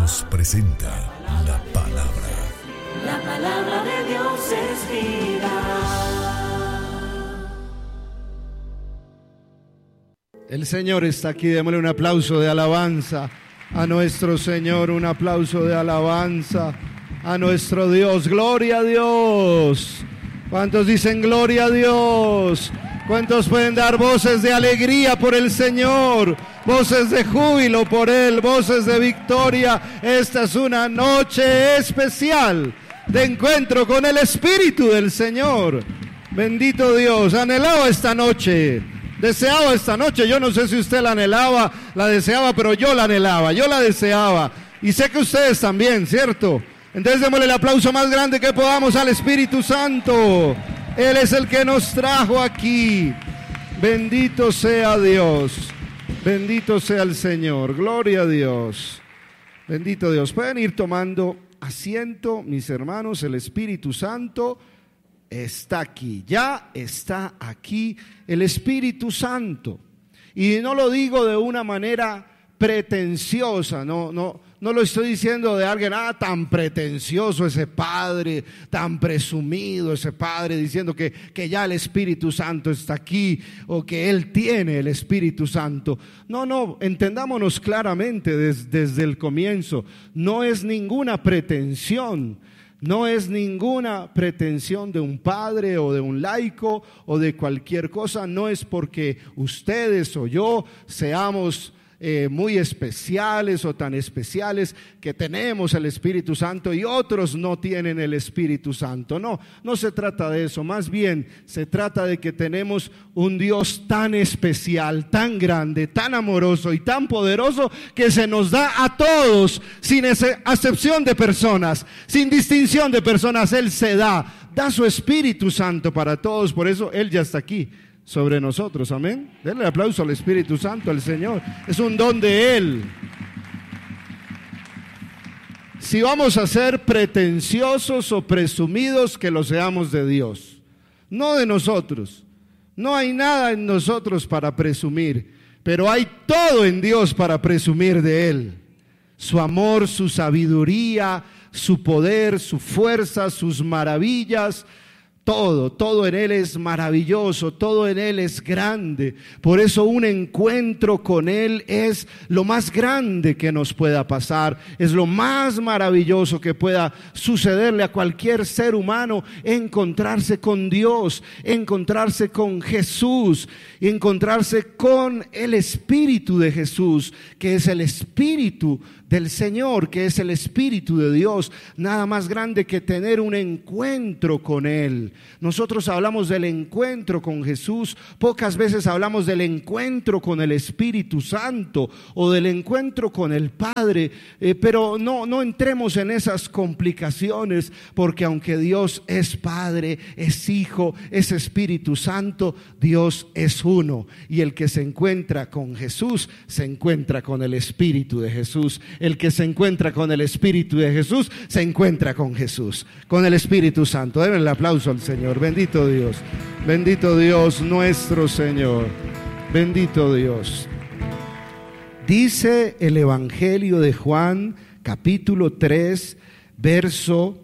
Radios presenta la palabra. La palabra de Dios es vida. El Señor está aquí, démosle un aplauso de alabanza a nuestro Señor, un aplauso de alabanza a nuestro Dios. Gloria a Dios. ¿Cuántos dicen gloria a Dios? ¿Cuántos pueden dar voces de alegría por el Señor? Voces de júbilo por Él, voces de victoria. Esta es una noche especial de encuentro con el Espíritu del Señor. Bendito Dios, anhelaba esta noche, deseaba esta noche. Yo no sé si usted la anhelaba, la deseaba, pero yo la anhelaba, yo la deseaba. Y sé que ustedes también, ¿cierto? Entonces démosle el aplauso más grande que podamos al Espíritu Santo. Él es el que nos trajo aquí. Bendito sea Dios. Bendito sea el Señor. Gloria a Dios. Bendito Dios. Pueden ir tomando asiento, mis hermanos. El Espíritu Santo está aquí. Ya está aquí el Espíritu Santo. Y no lo digo de una manera pretenciosa, no lo estoy diciendo de alguien, tan pretencioso ese padre, tan presumido ese padre, diciendo que ya el Espíritu Santo está aquí, o que él tiene el Espíritu Santo. No, entendámonos claramente desde el comienzo, no es ninguna pretensión. No es ninguna pretensión de un padre o de un laico o de cualquier cosa. No es porque ustedes o yo seamos muy especiales o tan especiales que tenemos el Espíritu Santo y otros no tienen el Espíritu Santo. No se trata de eso. Más bien se trata de que tenemos un Dios tan especial, tan grande, tan amoroso y tan poderoso que se nos da a todos sin acepción de personas, sin distinción de personas. Él se da su Espíritu Santo para todos. Por eso Él ya está aquí sobre nosotros, amén. Denle aplauso al Espíritu Santo, al Señor. Es un don de Él. Si vamos a ser pretenciosos o presumidos, que lo seamos de Dios, no de nosotros. No hay nada en nosotros para presumir, pero hay todo en Dios para presumir de Él. Su amor, su sabiduría, su poder, su fuerza, sus maravillas. Todo en Él es maravilloso, todo en Él es grande. Por eso un encuentro con Él es lo más grande que nos pueda pasar. Es lo más maravilloso que pueda sucederle a cualquier ser humano, encontrarse con Dios, encontrarse con Jesús, encontrarse con el Espíritu de Jesús, que es el Espíritu del Señor, que es el Espíritu de Dios. Nada más grande que tener un encuentro con Él. Nosotros hablamos del encuentro con Jesús, pocas veces hablamos del encuentro con el Espíritu Santo o del encuentro con el Padre, pero no entremos en esas complicaciones, porque aunque Dios es Padre, es Hijo, es Espíritu Santo, Dios es uno, y el que se encuentra con Jesús se encuentra con el Espíritu de Jesús. El que se encuentra con el Espíritu de Jesús se encuentra con Jesús, con el Espíritu Santo. Denle el aplauso al Señor. Bendito Dios nuestro Señor. Bendito Dios. Dice el Evangelio de Juan, capítulo 3, verso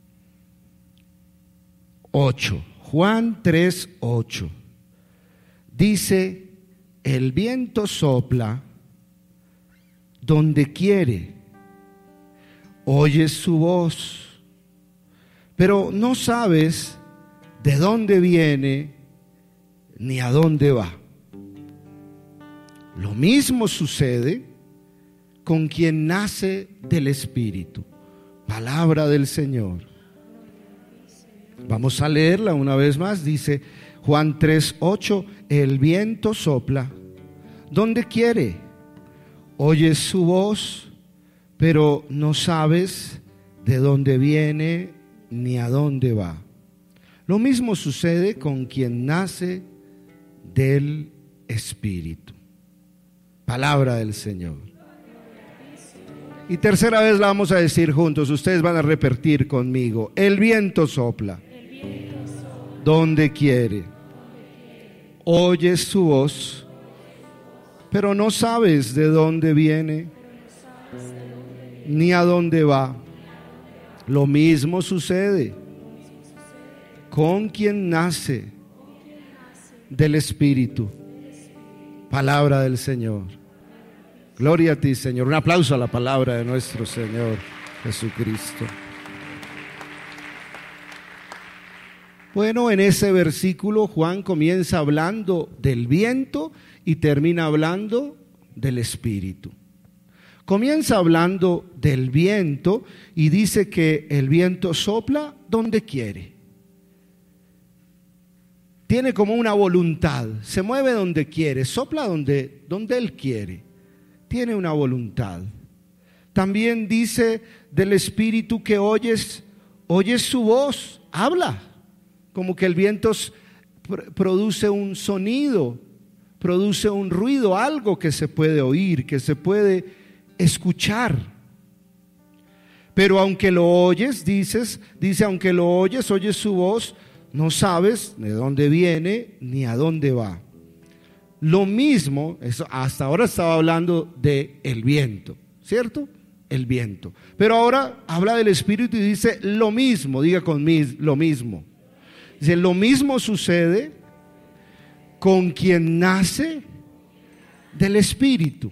8. Juan 3, 8. Dice: el viento sopla donde quiere, oyes su voz, pero no sabes de dónde viene ni a dónde va. Lo mismo sucede con quien nace del Espíritu. Palabra del Señor. Vamos a leerla una vez más. Dice Juan 3:8: el viento sopla donde quiere, oyes su voz, pero no sabes de dónde viene ni a dónde va. Lo mismo sucede con quien nace del Espíritu. Palabra del Señor. Y tercera vez la vamos a decir juntos. Ustedes van a repetir conmigo: el viento sopla donde quiere, oyes su voz, pero no sabes de dónde viene ni a dónde va. Lo mismo sucede con quien nace del Espíritu. Palabra del Señor. Gloria a ti, Señor. Un aplauso a la palabra de nuestro Señor Jesucristo. Bueno, en ese versículo Juan comienza hablando del viento y termina hablando del Espíritu. Comienza hablando del viento y dice que el viento sopla donde quiere. Tiene como una voluntad, se mueve donde quiere, sopla donde Él quiere. Tiene una voluntad. También dice del Espíritu que oyes su voz, habla. Como que el viento produce un sonido, produce un ruido, algo que se puede oír, que se puede escuchar. Pero aunque lo oyes, dice, aunque lo oyes su voz, no sabes de dónde viene ni a dónde va. Lo mismo, hasta ahora estaba hablando de el viento, ¿cierto? El viento. Pero ahora habla del Espíritu y dice lo mismo, diga conmigo, lo mismo. Dice, lo mismo sucede con quien nace del Espíritu.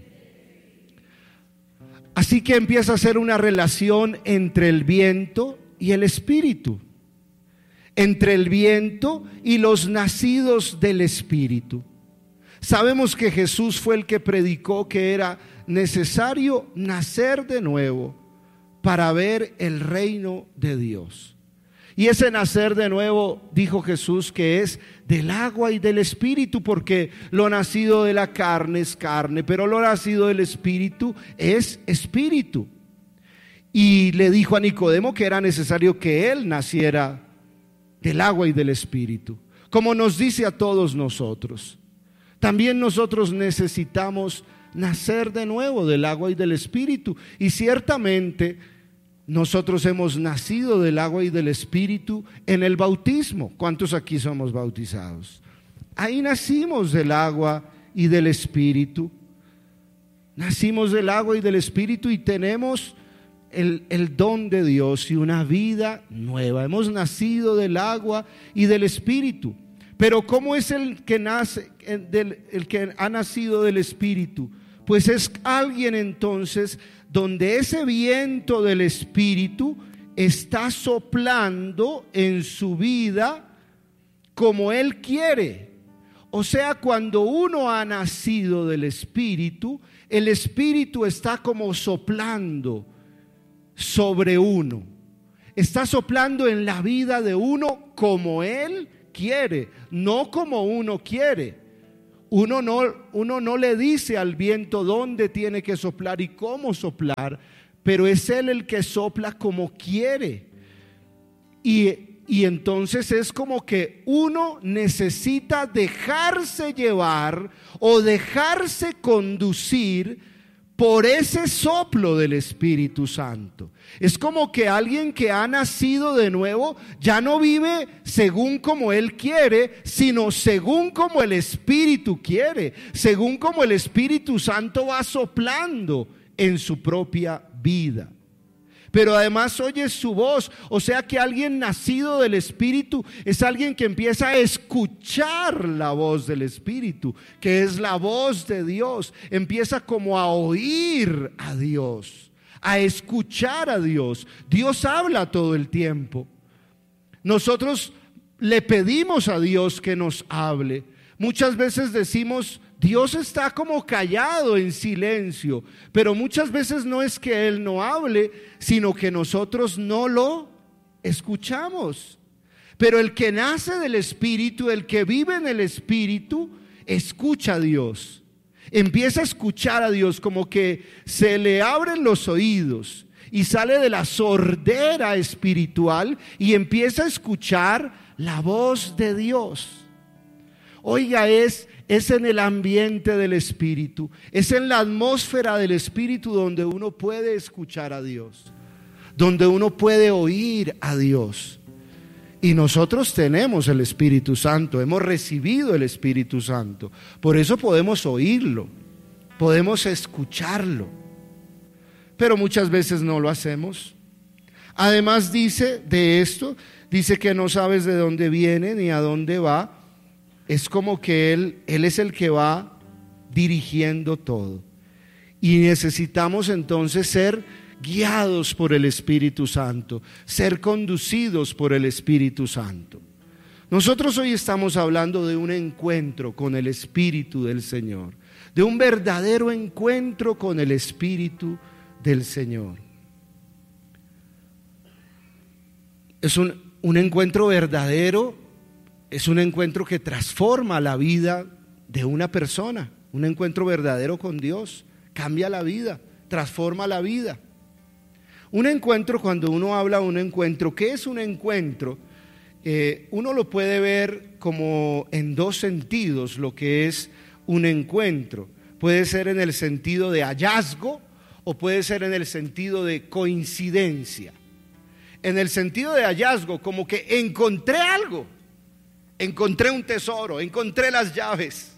Así que empieza a ser una relación entre el viento y el Espíritu, entre el viento y los nacidos del Espíritu. Sabemos que Jesús fue el que predicó que era necesario nacer de nuevo para ver el reino de Dios. Y ese nacer de nuevo, dijo Jesús, que es del agua y del Espíritu, porque lo nacido de la carne es carne, pero lo nacido del Espíritu es Espíritu. Y le dijo a Nicodemo que era necesario que él naciera del agua y del Espíritu, como nos dice a todos nosotros. También nosotros necesitamos nacer de nuevo del agua y del Espíritu, y ciertamente nosotros hemos nacido del agua y del Espíritu en el bautismo. ¿Cuántos aquí somos bautizados? Ahí nacimos del agua y del Espíritu. Nacimos del agua y del Espíritu y tenemos el don de Dios y una vida nueva. Hemos nacido del agua y del Espíritu. Pero ¿cómo es el que ha nacido del Espíritu? Pues es alguien entonces donde ese viento del Espíritu está soplando en su vida como Él quiere. O sea, cuando uno ha nacido del Espíritu, el Espíritu está como soplando sobre uno. Está soplando en la vida de uno como Él quiere, no como uno quiere. Uno no le dice al viento dónde tiene que soplar y cómo soplar, pero es Él el que sopla como quiere. Y entonces es como que uno necesita dejarse llevar o dejarse conducir por ese soplo del Espíritu Santo. Es como que alguien que ha nacido de nuevo ya no vive según como él quiere, sino según como el Espíritu quiere, según como el Espíritu Santo va soplando en su propia vida. Pero además oye su voz, o sea que alguien nacido del Espíritu es alguien que empieza a escuchar la voz del Espíritu, que es la voz de Dios. Empieza como a oír a Dios, a escuchar a Dios. Dios habla todo el tiempo. Nosotros le pedimos a Dios que nos hable. Muchas veces decimos, Dios está como callado en silencio, pero muchas veces no es que Él no hable, sino que nosotros no lo escuchamos. Pero el que nace del Espíritu, el que vive en el Espíritu, escucha a Dios. Empieza a escuchar a Dios, como que se le abren los oídos y sale de la sordera espiritual y empieza a escuchar la voz de Dios. Oiga, es en el ambiente del Espíritu, es en la atmósfera del Espíritu donde uno puede escuchar a Dios, donde uno puede oír a Dios. Y nosotros tenemos el Espíritu Santo, hemos recibido el Espíritu Santo, por eso podemos oírlo, podemos escucharlo. pero muchas veces no lo hacemos. Además dice de esto, dice que no sabes de dónde viene ni a dónde va. Es como que Él es el que va dirigiendo todo. Y necesitamos entonces ser guiados por el Espíritu Santo, ser conducidos por el Espíritu Santo. Nosotros hoy estamos hablando de un encuentro con el Espíritu del Señor, de un verdadero encuentro con el Espíritu del Señor. Es un encuentro verdadero, es un encuentro que transforma la vida de una persona, un encuentro verdadero con Dios, cambia la vida, transforma la vida. Un encuentro, cuando uno habla de un encuentro, ¿qué es un encuentro? Uno lo puede ver como en dos sentidos, lo que es un encuentro. Puede ser en el sentido de hallazgo o puede ser en el sentido de coincidencia. En el sentido de hallazgo, como que encontré algo, encontré un tesoro, encontré las llaves,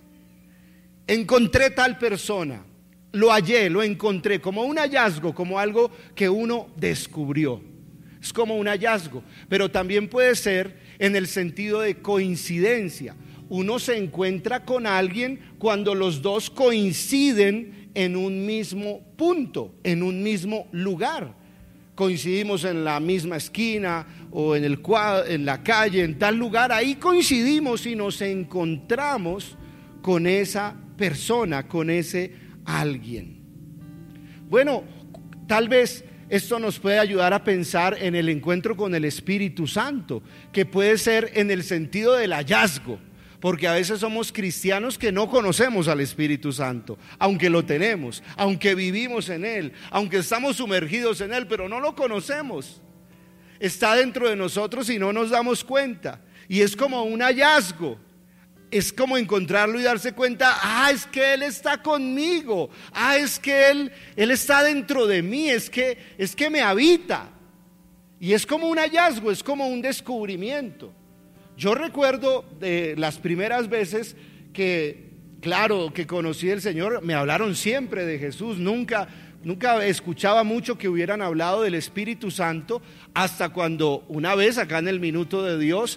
encontré tal persona, lo hallé, lo encontré, como un hallazgo, como algo que uno descubrió. Es como un hallazgo, pero también puede ser en el sentido de coincidencia. Uno se encuentra con alguien cuando los dos coinciden en un mismo punto, en un mismo lugar. Coincidimos en la misma esquina o en la calle, en tal lugar, ahí coincidimos y nos encontramos con esa persona, con ese alguien. Bueno, tal vez esto nos puede ayudar a pensar en el encuentro con el Espíritu Santo, que puede ser en el sentido del hallazgo, porque a veces somos cristianos que no conocemos al Espíritu Santo, aunque lo tenemos, aunque vivimos en Él, aunque estamos sumergidos en Él, pero no lo conocemos. Está dentro de nosotros y no nos damos cuenta, y es como un hallazgo. Es como encontrarlo y darse cuenta, es que Él está conmigo, es que Él está dentro de mí, es que me habita. Y es como un hallazgo, es como un descubrimiento. Yo recuerdo de las primeras veces que, claro, que conocí al Señor, me hablaron siempre de Jesús, nunca escuchaba mucho que hubieran hablado del Espíritu Santo, hasta cuando una vez acá en el Minuto de Dios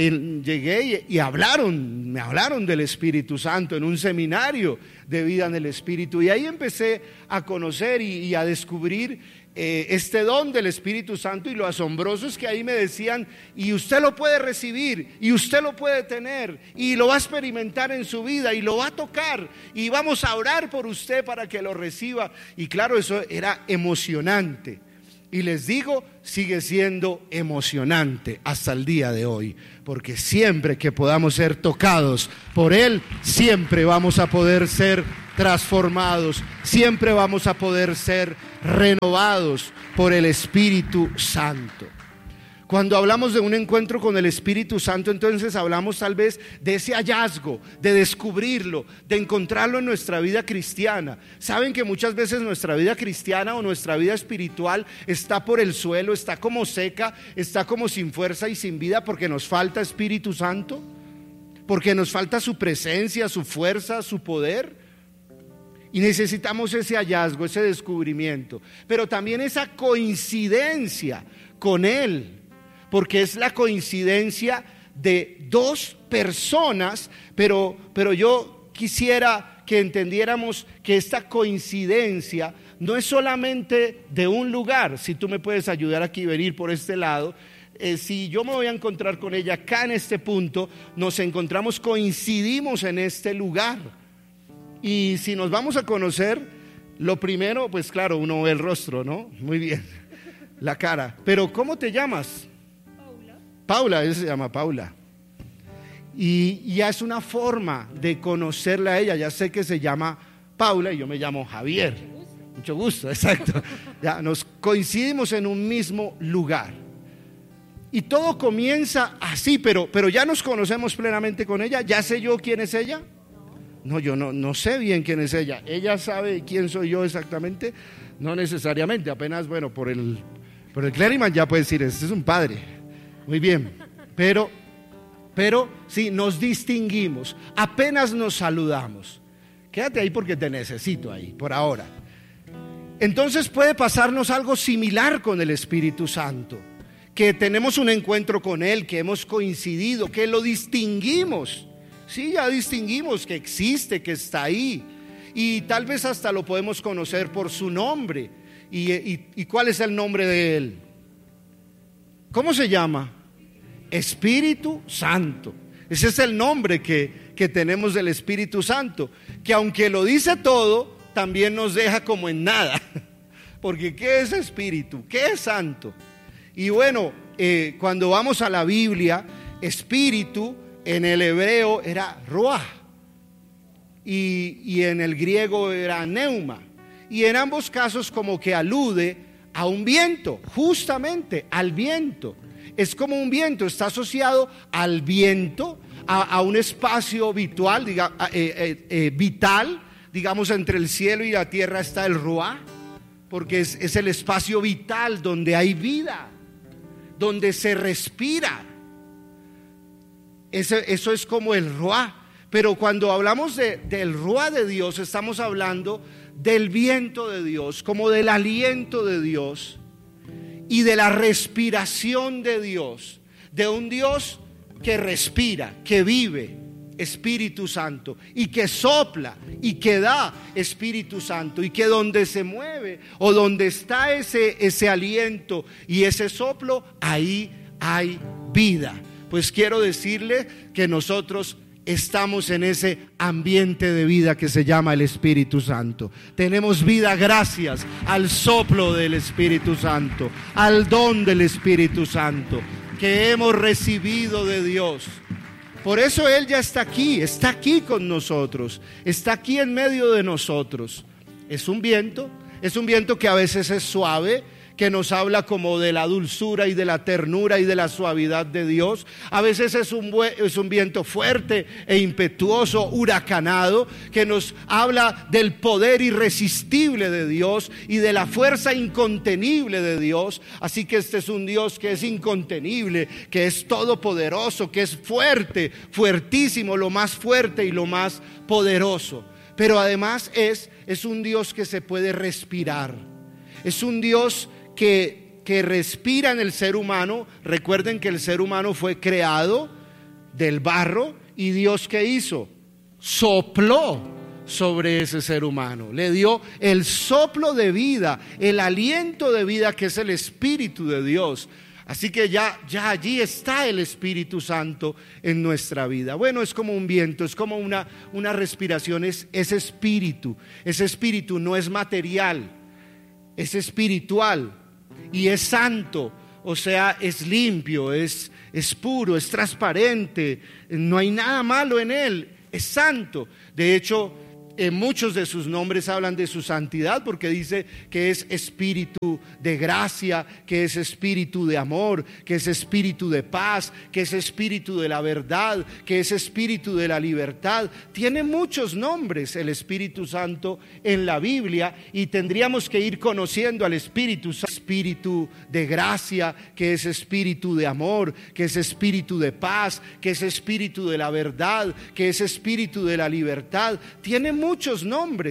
llegué y me hablaron del Espíritu Santo en un seminario de vida en el Espíritu, y ahí empecé a conocer y a descubrir este don del Espíritu Santo. Y lo asombroso es que ahí me decían, y usted lo puede recibir, y usted lo puede tener, y lo va a experimentar en su vida, y lo va a tocar, y vamos a orar por usted para que lo reciba. Y claro, eso era emocionante, y les digo, sigue siendo emocionante hasta el día de hoy, porque siempre que podamos ser tocados por Él, siempre vamos a poder ser transformados, siempre vamos a poder ser renovados por el Espíritu Santo. Cuando hablamos de un encuentro con el Espíritu Santo, entonces hablamos tal vez de ese hallazgo, de descubrirlo, de encontrarlo en nuestra vida cristiana. Saben que muchas veces nuestra vida cristiana o nuestra vida espiritual está por el suelo, está como seca, está como sin fuerza y sin vida, porque nos falta Espíritu Santo, porque nos falta su presencia, su fuerza, su poder. Y necesitamos ese hallazgo, ese descubrimiento, pero también esa coincidencia con Él, porque es la coincidencia de dos personas, pero yo quisiera que entendiéramos que esta coincidencia no es solamente de un lugar. Si tú me puedes ayudar aquí, venir por este lado, si yo me voy a encontrar con ella acá en este punto, nos encontramos, coincidimos en este lugar. Y si nos vamos a conocer, lo primero, pues claro, uno ve el rostro, ¿no? Muy bien, la cara. Pero ¿cómo te llamas? Paula, ella se llama Paula. Y ya es una forma de conocerla a ella. Ya sé que se llama Paula y yo me llamo Javier. Mucho gusto, exacto. Ya nos coincidimos en un mismo lugar. Y todo comienza así, pero ya nos conocemos plenamente con ella. ¿Ya sé yo quién es ella? No, yo no sé bien quién es ella. ¿Ella sabe quién soy yo exactamente? No necesariamente, apenas, bueno, por el clériman ya puede decir, este es un padre. Muy bien, pero sí, nos distinguimos, apenas nos saludamos. Quédate ahí porque te necesito ahí, por ahora. Entonces puede pasarnos algo similar con el Espíritu Santo, que tenemos un encuentro con Él, que hemos coincidido, que lo distinguimos. Sí, ya distinguimos que existe, que está ahí, y tal vez hasta lo podemos conocer por su nombre. ¿Y cuál es el nombre de Él? ¿Cómo se llama? Espíritu Santo. Ese es el nombre que tenemos del Espíritu Santo, que aunque lo dice todo, también nos deja como en nada. Porque ¿qué es Espíritu? ¿Qué es Santo? Y bueno, cuando vamos a la Biblia, Espíritu en el hebreo era ruah, y en el griego era neuma. Y en ambos casos como que alude a un viento, justamente al viento. Es como un viento, está asociado al viento, a un espacio vital, digamos, entre el cielo y la tierra está el ruah, porque es el espacio vital donde hay vida, donde se respira. Eso es como el ruah. Pero cuando hablamos del ruah de Dios, estamos hablando del viento de Dios, como del aliento de Dios y de la respiración de Dios, de un Dios que respira, que vive, Espíritu Santo, y que sopla y que da Espíritu Santo, y que donde se mueve o donde está ese aliento y ese soplo, ahí hay vida. Pues quiero decirle que nosotros estamos en ese ambiente de vida que se llama el Espíritu Santo. Tenemos vida gracias al soplo del Espíritu Santo, al don del Espíritu Santo que hemos recibido de Dios. Por eso Él ya está aquí con nosotros, está aquí en medio de nosotros. Es un viento que a veces es suave, que nos habla como de la dulzura y de la ternura y de la suavidad de Dios. A veces es un viento fuerte e impetuoso, huracanado, que nos habla del poder irresistible de Dios y de la fuerza incontenible de Dios. Así que este es un Dios que es incontenible, que es todopoderoso, que es fuerte, fuertísimo, lo más fuerte y lo más poderoso. Pero además es un Dios que se puede respirar. Es un Dios que respira en el ser humano. Recuerden que el ser humano fue creado del barro, y Dios, ¿qué hizo? Sopló sobre ese ser humano, le dio el soplo de vida, el aliento de vida, que es el Espíritu de Dios. Así que ya allí está el Espíritu Santo en nuestra vida. Bueno, es como un viento, es como una respiración, es espíritu. Ese espíritu no es material, es espiritual y es santo, o sea, es limpio, es puro, es transparente, no hay nada malo en él, es santo. De hecho, muchos de sus nombres hablan de su santidad, porque dice que es espíritu de gracia, que es espíritu de amor, que es espíritu de paz, que es espíritu de la verdad, que es espíritu de la libertad. Tiene muchos nombres el Espíritu Santo en la Biblia, y tendríamos que ir conociendo al Espíritu de gracia, que es espíritu de amor, que es espíritu de paz, que es espíritu de la verdad, que es espíritu de la libertad. Tiene muchos nombres.